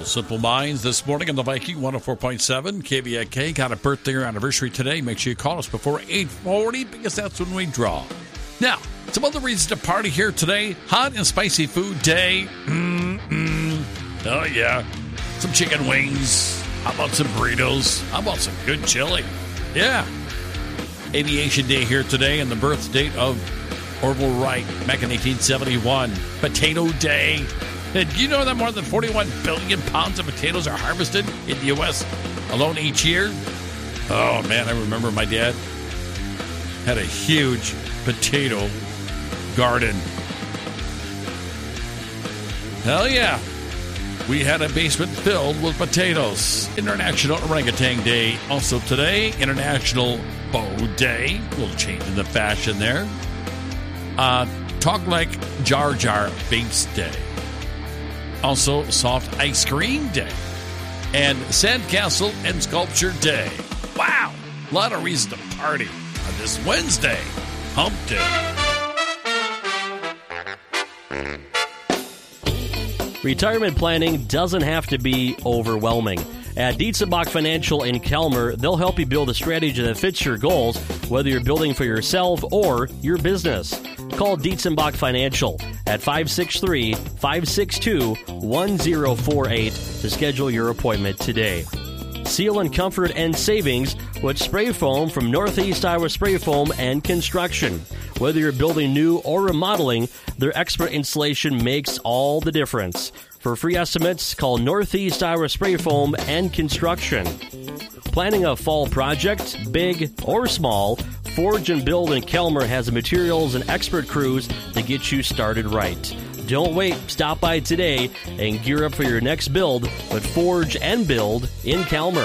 Simple Minds this morning on the Viking 104.7 KVIK. Got a birthday or anniversary today. Make sure you call us before 8:40 because that's when we draw. Now, some other reasons to party here today. Hot and spicy food day. Oh, yeah. Some chicken wings. How about some burritos? How about some good chili? Yeah. Aviation Day here today and the birth date of Orville Wright back in 1871. Potato Day. And do you know that more than 41 billion pounds of potatoes are harvested in the U.S. alone each year? Oh, man, I remember my dad had a huge potato garden. Hell yeah. We had a basement filled with potatoes. International Orangutan Day also today. International Bow Day. A little change in the fashion there. Talk Like Jar Jar Binks Day. Also, Soft Ice Cream Day. And Sandcastle and Sculpture Day. Wow! A lot of reason to party on this Wednesday. Hump Day. Retirement planning doesn't have to be overwhelming. At Dietzenbach Financial in Kelmer, they'll help you build a strategy that fits your goals, whether you're building for yourself or your business. Call Dietzenbach Financial at 563-562-1048 to schedule your appointment today. Seal and comfort and savings with spray foam from Northeast Iowa Spray Foam and Construction. Whether you're building new or remodeling, their expert installation makes all the difference. For free estimates, call Northeast Iowa Spray Foam and Construction. Planning a fall project, big or small, Forge and Build in Kelmer has the materials and expert crews to get you started right. Don't wait. Stop by today and gear up for your next build with Forge and Build in Kelmer.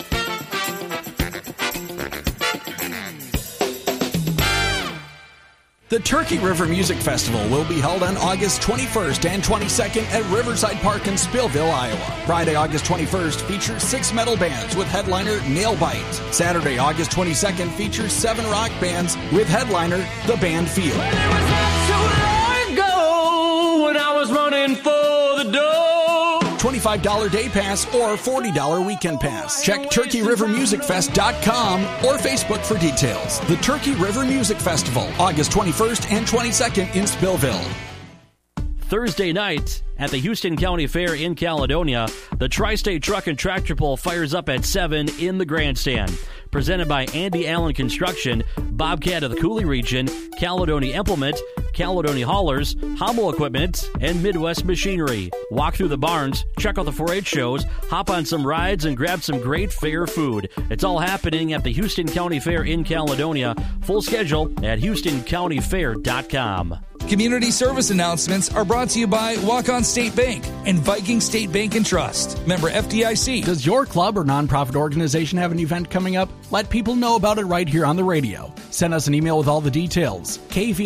The Turkey River Music Festival will be held on August 21st and 22nd at Riverside Park in Spillville, Iowa. Friday, August 21st features 6 metal bands with headliner Nailbite. Saturday, August 22nd features 7 rock bands with headliner The Band Field. Well, it was not so long ago when I was running for the door. $25 day pass or $40 weekend pass. Check TurkeyRiverMusicFest.com or Facebook for details. The Turkey River Music Festival, August 21st and 22nd in Spillville. Thursday night at the Houston County Fair in Caledonia, the Tri-State Truck and Tractor Pull fires up at 7 in the grandstand. Presented by Andy Allen Construction, Bobcat of the Cooley region, Caledonia Implement, Caledonia Haulers, Hummel Equipment, and Midwest Machinery. Walk through the barns, check out the 4-H shows, hop on some rides, and grab some great fair food. It's all happening at the Houston County Fair in Caledonia. Full schedule at HoustonCountyFair.com. Community service announcements are brought to you by Walk-On State Bank and Viking State Bank and Trust. Member FDIC. Does your club or nonprofit organization have an event coming up? Let people know about it right here on the radio. Send us an email with all the details.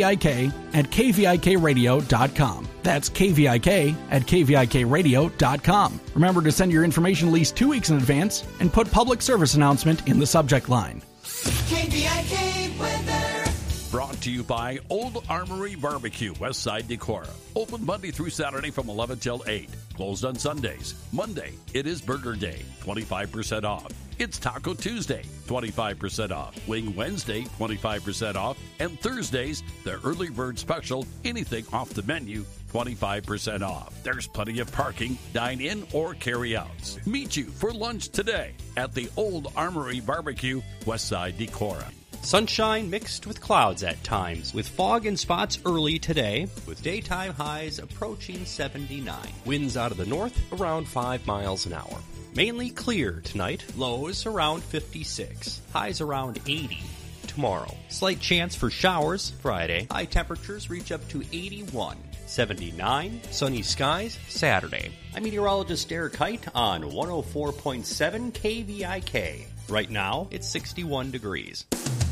kvik@kvikradio.com. That's kvik@kvikradio.com. Remember to send your information at least 2 weeks in advance and put public service announcement in the subject line. KVIK weather. Brought to you by Old Armory Barbecue, Westside Decorah. Open Monday through Saturday from 11 till 8. Closed on Sundays. Monday, it is Burger Day, 25% off. It's Taco Tuesday, 25% off. Wing Wednesday, 25% off. And Thursdays, the early bird special, anything off the menu, 25% off. There's plenty of parking, dine-in, or carry-outs. Meet you for lunch today at the Old Armory Barbecue, Westside Decorah. Sunshine mixed with clouds at times, with fog and spots early today, with daytime highs approaching 79. Winds out of the north around 5 miles an hour. Mainly clear tonight, lows around 56, highs around 80 tomorrow. Slight chance for showers Friday. High temperatures reach up to 81. 79, sunny skies Saturday. I'm meteorologist Derek Height on 104.7 KVIK. Right now, it's 61 degrees.